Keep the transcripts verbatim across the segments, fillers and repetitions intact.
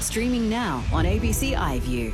Streaming now on A B C iView.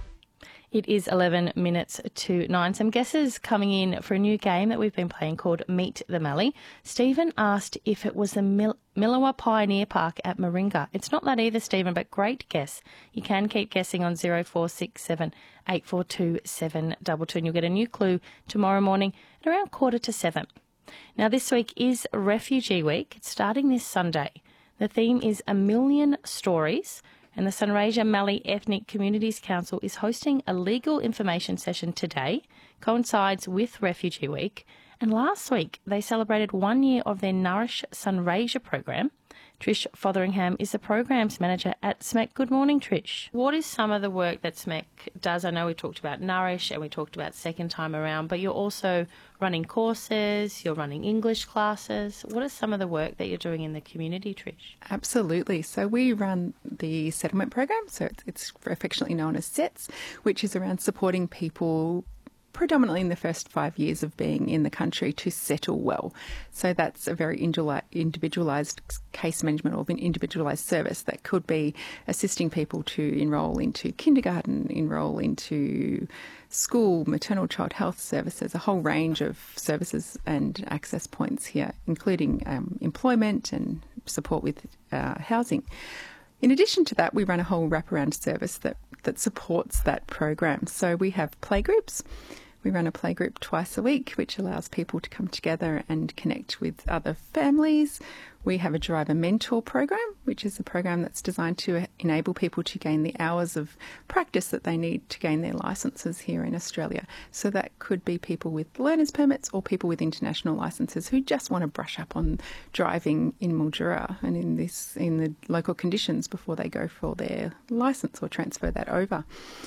It is eleven minutes to nine. Some guesses coming in for a new game that we've been playing called Meet the Mallee. Stephen asked if it was the Mil- Milawa Pioneer Park at Maringa. It's not that either, Stephen, but great guess. You can keep guessing on zero four six seven eight four two seven two two and you'll get a new clue tomorrow morning at around quarter to seven. Now, this week is Refugee Week. It's starting this Sunday. The theme is A Million Stories. And the Sunraysia Mallee Ethnic Communities Council is hosting a legal information session today, coincides with Refugee Week. And last week, they celebrated one year of their Nourish Sunraysia program. Trish Fotheringham is the programs manager at S M E C. Good morning, Trish. What is some of the work that S M E C does? I know we talked about Nourish and we talked about second time around, but you're also running courses, you're running English classes. What is some of the work that you're doing in the community, Trish? Absolutely. So we run the settlement program, so it's, it's affectionately known as SETS, which is around supporting people predominantly in the first five years of being in the country to settle well. So that's a very individualised case management or an individualised service that could be assisting people to enrol into kindergarten, enrol into school, maternal child health services, a whole range of services and access points here, including um, employment and support with uh, housing. In addition to that, we run a whole wraparound service that, that supports that program. So we have playgroups. We run a playgroup twice a week, which allows people to come together and connect with other families. We have a driver mentor program, which is a program that's designed to enable people to gain the hours of practice that they need to gain their licences here in Australia. So that could be people with learners permits or people with international licences who just want to brush up on driving in Mildura and in this in the local conditions before they go for their licence or transfer that over.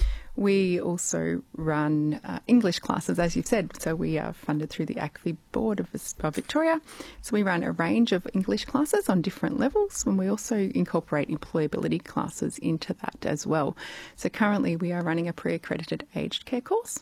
We also run uh, English classes, as you've said. So we are funded through the A C V I Board of, of Victoria. So we run a range of English classes on different levels, and we also incorporate employability classes into that as well. So currently we are running a pre-accredited aged care course,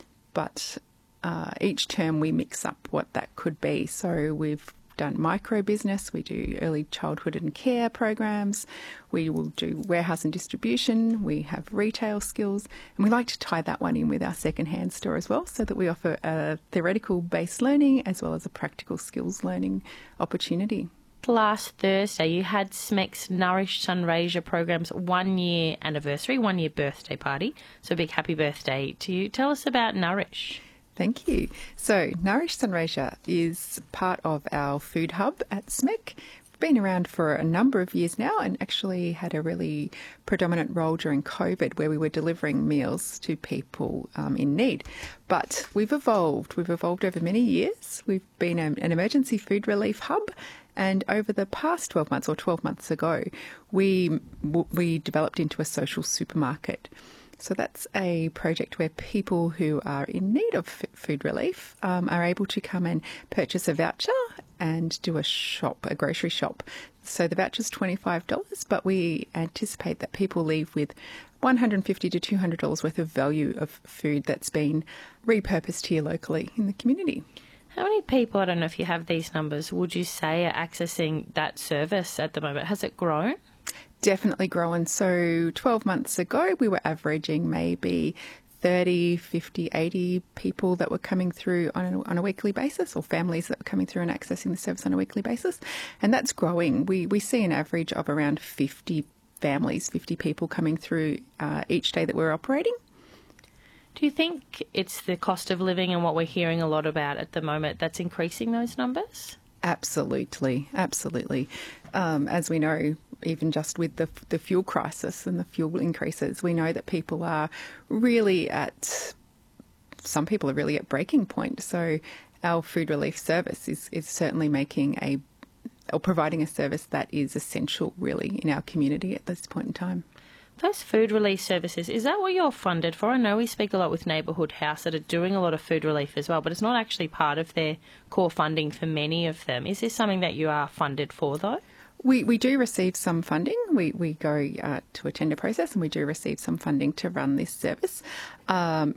but uh, each term we mix up what that could be. So we've done micro business, we do early childhood and care programs, we will do warehouse and distribution, we have retail skills, and we like to tie that one in with our second-hand store as well, so that we offer a theoretical based learning as well as a practical skills learning opportunity. Last Thursday, you had S M E C's Nourish Sunraysia program's one-year anniversary, one-year birthday party. So a big happy birthday to you. Tell us about Nourish. Thank you. So Nourish Sunraysia is part of our food hub at S M E C. We've been around for a number of years now and actually had a really predominant role during COVID where we were delivering meals to people um, in need. But we've evolved. We've evolved over many years. We've been a, an emergency food relief hub. And over the past twelve months or twelve months ago, we we developed into a social supermarket. So that's a project where people who are in need of f- food relief um, are able to come and purchase a voucher and do a shop, a grocery shop. So the voucher's twenty-five dollars, but we anticipate that people leave with one hundred fifty dollars to two hundred dollars worth of value of food that's been repurposed here locally in the community. How many people, I don't know if you have these numbers, would you say are accessing that service at the moment? Has it grown? Definitely growing. So twelve months ago, we were averaging maybe thirty, fifty, eighty people that were coming through on a, on a weekly basis, or families that were coming through and accessing the service on a weekly basis. And that's growing. We, we see an average of around fifty families, fifty people coming through uh, each day that we're operating. Do you think it's the cost of living and what we're hearing a lot about at the moment that's increasing those numbers? Absolutely, absolutely. Um, as we know, even just with the the fuel crisis and the fuel increases, we know that people are really at, some people are really at breaking point. So our food relief service is, is certainly making a, or providing a service that is essential really in our community at this point in time. Those food relief services, is that what you're funded for? I know we speak a lot with Neighbourhood House that are doing a lot of food relief as well, but it's not actually part of their core funding for many of them. Is this something that you are funded for, though? We we do receive some funding. We we go uh, to a tender process and we do receive some funding to run this service. Um,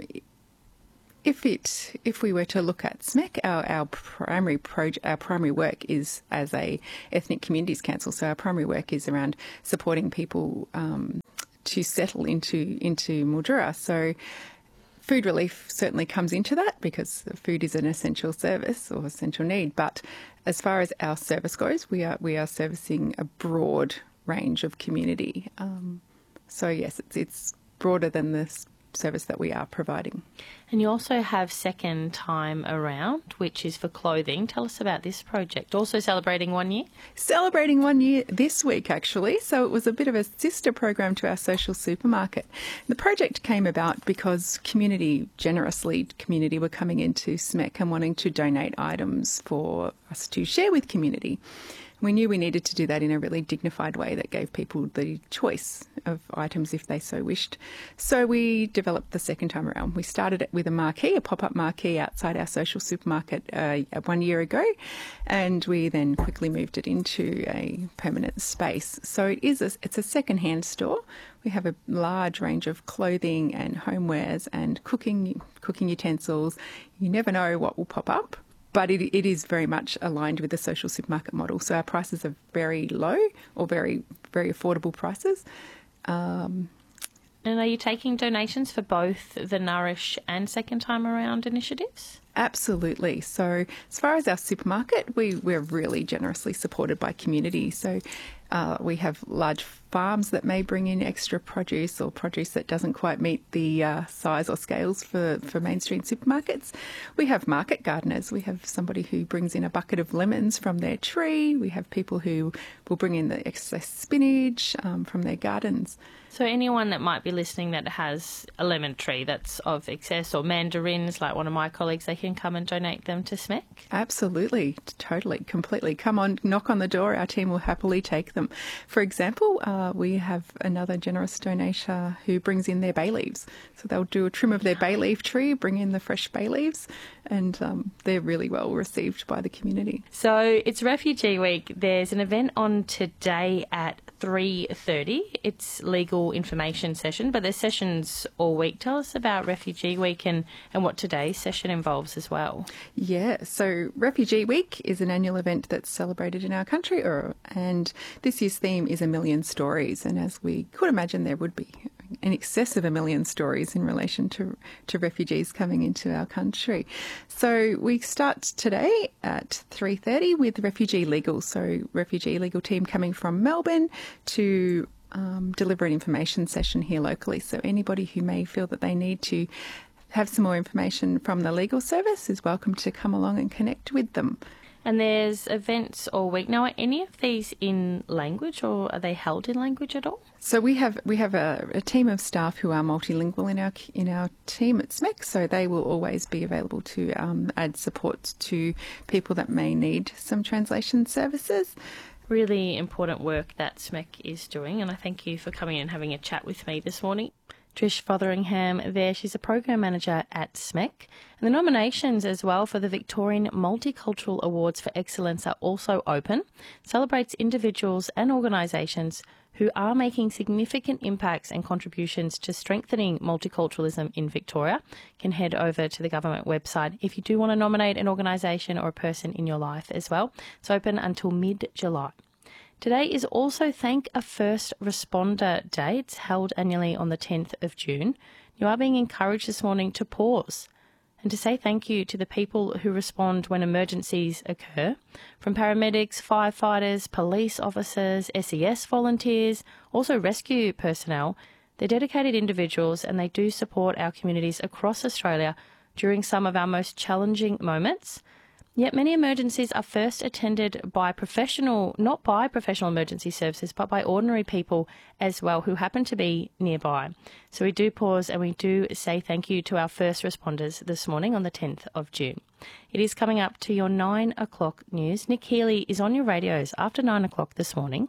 if it if we were to look at S M E C, our our primary project, our primary work is as a Ethnic Communities Council. So our primary work is around supporting people um, to settle into into Mildura. So food relief certainly comes into that because food is an essential service or essential need. But as far as our service goes, we are we are servicing a broad range of community. Um, so yes, it's it's broader than the service that we are providing. And you also have Second Time Around, which is for clothing. Tell us about this project. Also celebrating one year? Celebrating one year this week, actually. So it was a bit of a sister program to our social supermarket. The project came about because community, generously, community were coming into S M E C and wanting to donate items for us to share with community. We knew we needed to do that in a really dignified way that gave people the choice of items if they so wished. So we developed the Second Time Around. We started it with a marquee, a pop-up marquee outside our social supermarket uh, one year ago, and we then quickly moved it into a permanent space. So it is a, it's a second-hand store. We have a large range of clothing and homewares and cooking cooking utensils. You never know what will pop up. But it, it is very much aligned with the social supermarket model. So our prices are very low or very, very affordable prices. Um, and are you taking donations for both the Nourish and Second Time Around initiatives? Absolutely. So as far as our supermarket, we, we're really generously supported by community. So uh, we have large farms that may bring in extra produce or produce that doesn't quite meet the uh, size or scales for, for mainstream supermarkets. We have market gardeners. We have somebody who brings in a bucket of lemons from their tree. We have people who will bring in the excess spinach um, from their gardens. So anyone that might be listening that has a lemon tree that's of excess or mandarins, like one of my colleagues, they can come and donate them to S M E C? Absolutely, totally, completely. Come on, knock on the door. Our team will happily take them. For example, uh, we have another generous donator who brings in their bay leaves. So they'll do a trim of their bay leaf tree, bring in the fresh bay leaves, and um, they're really well received by the community. So it's Refugee Week. There's an event on today at three thirty. It's legal information session, but there's sessions all week. Tell us about Refugee Week and, and what today's session involves as well. Yeah, so Refugee Week is an annual event that's celebrated in our country, or, and this year's theme is A Million Stories. And as we could imagine, there would be in excess of a million stories in relation to, to refugees coming into our country. So we start today at three thirty with Refugee Legal. So Refugee Legal team coming from Melbourne to um, deliver an information session here locally. So anybody who may feel that they need to have some more information from the legal service is welcome to come along and connect with them. And there's events all week. Now, are any of these in language, or are they held in language at all? So we have we have a, a team of staff who are multilingual in our in our team at S M E C. So they will always be available to um, add support to people that may need some translation services. Really important work that S M E C is doing, and I thank you for coming and having a chat with me this morning. Trish Fotheringham there. She's a program manager at S M E C. And the nominations as well for the Victorian Multicultural Awards for Excellence are also open. Celebrates individuals and organisations who are making significant impacts and contributions to strengthening multiculturalism in Victoria. Can head over to the government website if you do want to nominate an organisation or a person in your life as well. It's open until mid-July. Today is also Thank a First Responder Day. It's held annually on the tenth of June. You are being encouraged this morning to pause and to say thank you to the people who respond when emergencies occur, from paramedics, firefighters, police officers, S E S volunteers, also rescue personnel. They're dedicated individuals and they do support our communities across Australia during some of our most challenging moments. Yet many emergencies are first attended by professional, not by professional emergency services, but by ordinary people as well who happen to be nearby. So we do pause and we do say thank you to our first responders this morning on the tenth of June. It is coming up to your nine o'clock news. Nick Healy is on your radios after nine o'clock this morning.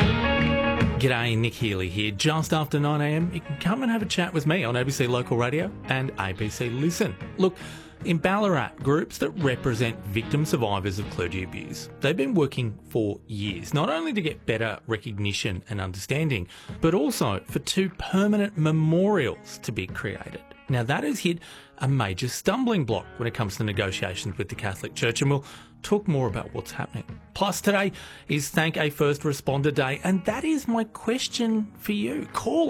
G'day, Nick Healy here. Just after nine a m, you can come and have a chat with me on A B C Local Radio and A B C Listen. Look, in Ballarat, groups that represent victim survivors of clergy abuse, they've been working for years, not only to get better recognition and understanding, but also for two permanent memorials to be created. Now, that has hit a major stumbling block when it comes to negotiations with the Catholic Church, and we'll talk more about what's happening. Plus, today is Thank a First Responder Day, and that is my question for you. Call